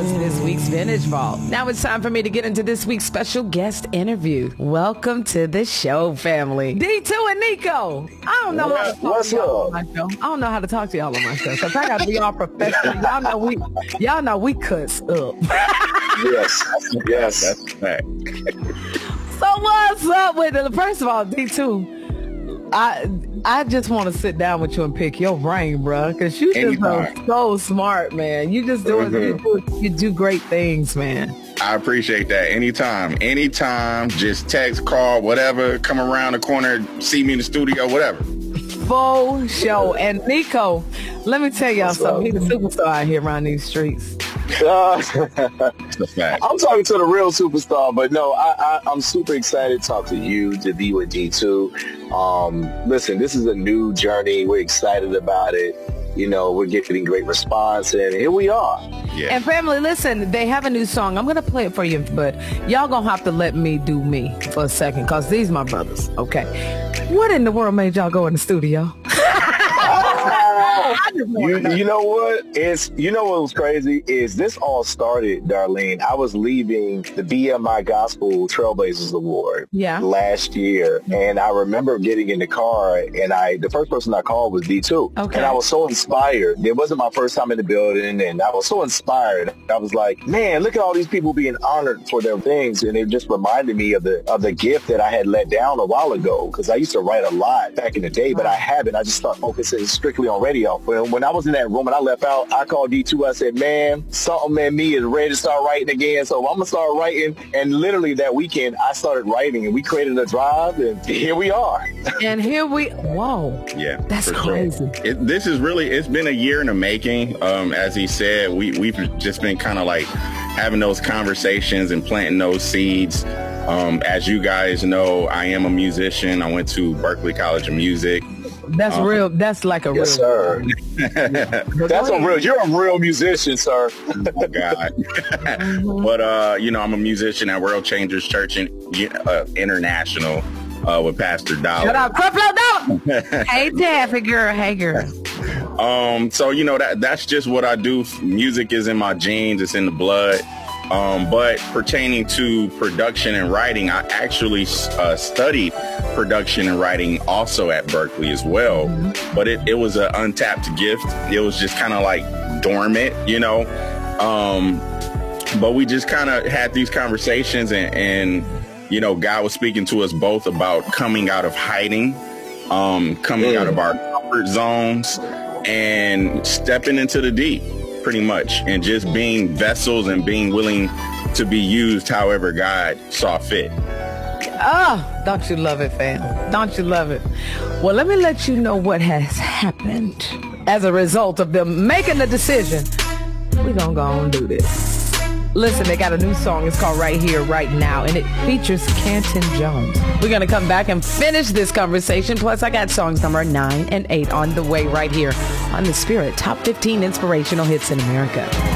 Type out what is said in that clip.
was this week's Vintage Vault. Now it's time for me to get into this week's special guest interview. Welcome to the show, family. D2 and Nico. I don't know how to talk to y'all on my show. I don't know how to talk to y'all on my show, because I got to be all professional. Y'all know we cuss up. Yes. That's a fact. So what's up with it? First of all, D2, I just want to sit down with you and pick your brain, bro, because you just are so smart, man. You just you do great things, man. I appreciate that. Anytime, just text, call, whatever, come around the corner, see me in the studio, whatever. Full show. And Nico, let me tell y'all something. He's a superstar out here around these streets. That's a fact. I'm talking to the real superstar, but no, I'm super excited to talk to you, to be with D2. Listen, this is a new journey. We're excited about it. You know, we're getting great response, and here we are. Yeah. And family, listen, they have a new song. I'm going to play it for you, but y'all going to have to let me do me for a second, because these my brothers, okay? What in the world made y'all go in the studio? You know what? You know what was crazy is this all started, Darlene. I was leaving the BMI Gospel Trailblazers Award last year, and I remember getting in the car, and the first person I called was D2, and I was so inspired. It wasn't my first time in the building, and I was so inspired. I was like, man, look at all these people being honored for their things, and it just reminded me of the gift that I had let down a while ago, because I used to write a lot back in the day, but I haven't. I just started focusing strictly on radio. When I was in that room and I left out, I called D2. I said, man, something in me is ready to start writing again. So I'm going to start writing. And literally that weekend, I started writing, and we created a drive, and here we are. And whoa. Yeah. That's crazy. Sure. It's been a year in the making. As he said, we've just been kind of like having those conversations and planting those seeds. As you guys know, I am a musician. I went to Berklee College of Music. That's real. That's like a real. Yes, sir. That's a real. You're a real musician, sir. Oh God. But I'm a musician at World Changers Church International with Pastor Dollar. Shut up, Creflo Dollar. Hey, Daffy girl. Hey, girl. So that's just what I do. Music is in my genes. It's in the blood. But pertaining to production and writing, I actually studied production and writing also at Berklee as well. But it was an untapped gift. It was just kind of like dormant, but we just kind of had these conversations, and God was speaking to us both about coming out of hiding, coming out of our comfort zones, and stepping into the deep. Pretty much, and just being vessels and being willing to be used however God saw fit. Don't you love it, fam? Don't you love it? Well, let me let you know what has happened as a result of them making the decision. We're gonna go and do this. Listen, they got a new song. It's called Right Here, Right Now, and it features Canton Jones. We're going to come back and finish this conversation. Plus, I got songs number 9 and 8 on the way right here on The Spirit Top 15 Inspirational Hits in America.